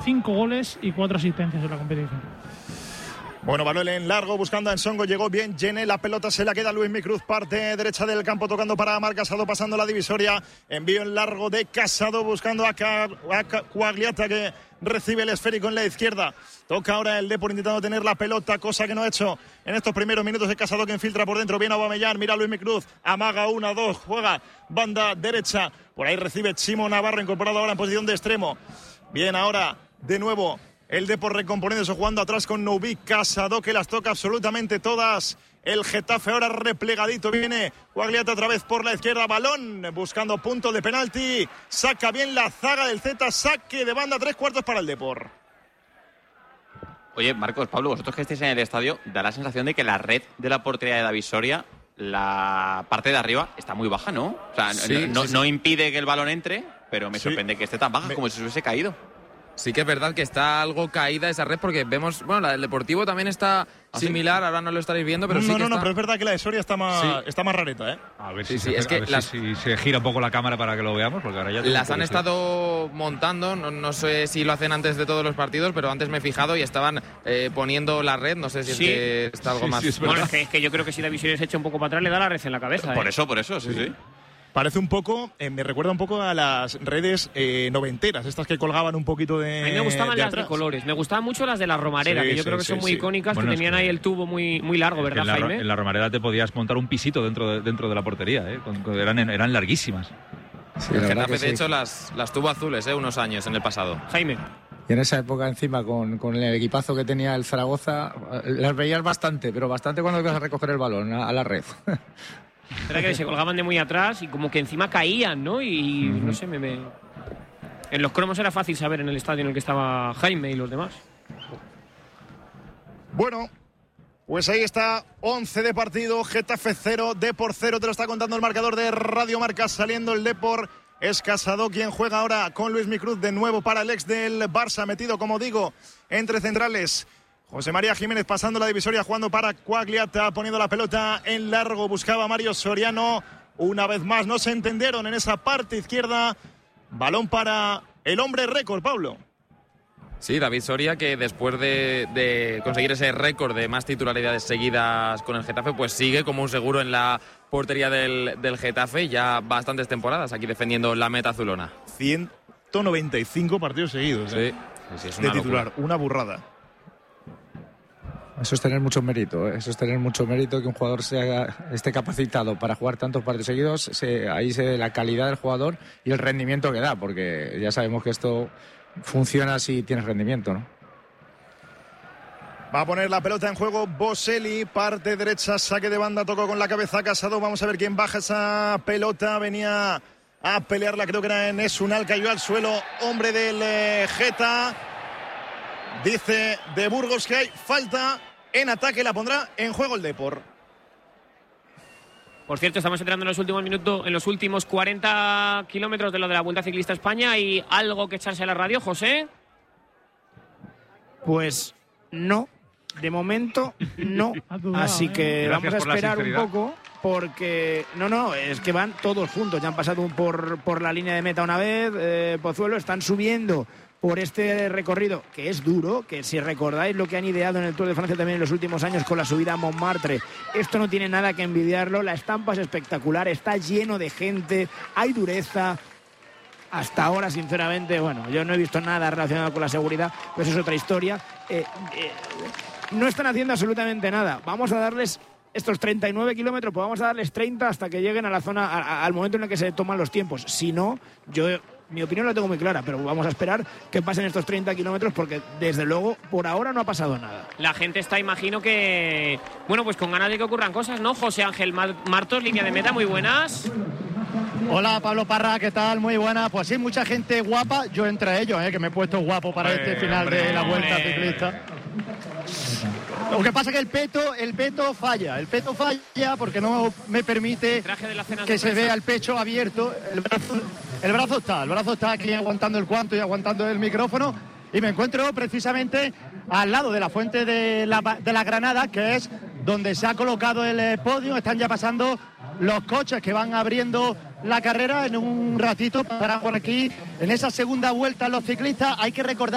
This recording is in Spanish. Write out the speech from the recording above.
5 goles y 4 asistencias en la competición. Bueno, balón en largo, buscando a Ensongo, llegó bien Jenné, la pelota se la queda Luismi Cruz, parte derecha del campo, tocando para Marc Casado, pasando la divisoria, envío en largo de Casado, buscando a Quagliata, que recibe el esférico en la izquierda. Toca ahora el Depor intentando tener la pelota, cosa que no ha hecho en estos primeros minutos. De Casado, que infiltra por dentro, viene Aubameyang, mira a Luismi Cruz, amaga 1-2, juega banda derecha, por ahí recibe Chimo Navarro, incorporado ahora en posición de extremo. Bien, ahora de nuevo el Depor recomponiéndose, jugando atrás con Noubi, Casado, que las toca absolutamente todas. El Getafe ahora replegadito, viene Quagliata otra vez por la izquierda, balón buscando punto de penalti, saca bien la zaga del Z, saque de banda, 3/4 para el Depor. Oye, Marcos, Pablo, vosotros que estéis en el estadio, da la sensación de que la red de la portería de David Soria, la parte de arriba, está muy baja, ¿no? O sea, sí, no impide que el balón entre, pero me sorprende que esté tan baja, como si se hubiese caído. Sí que es verdad que está algo caída esa red, porque vemos, bueno, la del Deportivo también está similar, ahora no lo estaréis viendo, pero no, pero es verdad que la de Soria está más rareta, ¿eh? A ver si se gira un poco la cámara para que lo veamos, porque ahora ya las han estado montando, no sé si lo hacen antes de todos los partidos, pero antes me he fijado y estaban poniendo la red, no sé si es que está algo más. Bueno, es que yo creo que si la visión se echa un poco para atrás, le da la red en la cabeza. Por eso, sí. Parece un poco, me recuerda un poco a las redes noventeras, estas que colgaban un poquito de. A mí me gustaban las de colores, me gustaban mucho las de la Romareda, que yo creo que son muy icónicas, bueno, que tenían ahí el tubo muy largo, ¿verdad, Jaime? En la Romareda te podías montar un pisito dentro de la portería, eran larguísimas. Sí, el Getafe, de hecho, las tuvo azules, unos años en el pasado. Jaime. Y en esa época, encima, con el equipazo que tenía el Zaragoza, las veías bastante, pero bastante cuando ibas a recoger el balón a la red. Era que se colgaban de muy atrás y como que encima caían, ¿no? Y no sé, en los cromos era fácil saber en el estadio en el que estaba Jaime y los demás. Bueno, pues ahí está, 11 de partido, Getafe 0, Depor 0, te lo está contando el marcador de Radio Marca, saliendo el Depor. Es Casado quien juega ahora con Luismi Cruz de nuevo para el ex del Barça, metido, como digo, entre centrales. José María Jiménez pasando la divisoria, jugando para Quagliata, poniendo la pelota en largo, buscaba a Mario Soriano. Una vez más no se entendieron en esa parte izquierda. Balón para el hombre récord, Pablo. Sí, David Soria, que después de conseguir ese récord de más titularidades seguidas con el Getafe, pues sigue como un seguro en la portería del Getafe, ya bastantes temporadas aquí defendiendo la meta azulona. 195 partidos seguidos, sí, es una de titular, locura. Una burrada. Eso es tener mucho mérito, eso es tener mucho mérito, que un jugador esté capacitado para jugar tantos partidos seguidos. Ahí se ve la calidad del jugador y el rendimiento que da, porque ya sabemos que esto funciona si tienes rendimiento, ¿no? Va a poner la pelota en juego Boselli, parte derecha, saque de banda, tocó con la cabeza Casado. Vamos a ver quién baja esa pelota. Venía a pelearla, creo que era en Esunal, cayó al suelo, hombre del Geta. Dice de Burgos que hay falta en ataque, la pondrá en juego el Depor. Por cierto, estamos entrando en los últimos minutos, en los últimos 40 kilómetros de lo de la Vuelta Ciclista España. ¿Y algo que echarse a la radio, José? Pues no, de momento no. Así que gracias, vamos a esperar un poco, porque no, es que van todos juntos. Ya han pasado por la línea de meta una vez, Pozuelo, están subiendo por este recorrido, que es duro, que si recordáis lo que han ideado en el Tour de Francia también en los últimos años con la subida a Montmartre, esto no tiene nada que envidiarlo, la estampa es espectacular, está lleno de gente, hay dureza. Hasta ahora, sinceramente, bueno, yo no he visto nada relacionado con la seguridad, pues es otra historia. No están haciendo absolutamente nada. Vamos a darles estos 39 kilómetros, pues vamos a darles 30 hasta que lleguen a la zona, al momento en el que se toman los tiempos. Si no, mi opinión la tengo muy clara, pero vamos a esperar que pasen estos 30 kilómetros, porque desde luego por ahora no ha pasado nada. La gente está, imagino que, bueno, pues con ganas de que ocurran cosas, ¿no? José Ángel Martos, línea de meta, muy buenas. Hola Pablo Parra, ¿qué tal? Muy buena. Pues sí, mucha gente guapa, yo entre ellos, que me he puesto guapo para este final de la Vuelta Ciclista. Lo que pasa es que el peto falla porque no me permite que se vea el pecho abierto. El brazo está aquí aguantando el cuanto y aguantando el micrófono, y me encuentro precisamente al lado de la fuente de la Granada, que es donde se ha colocado el podio. Están ya pasando los coches que van abriendo la carrera. En un ratito para por aquí, en esa segunda vuelta los ciclistas. Hay que recordar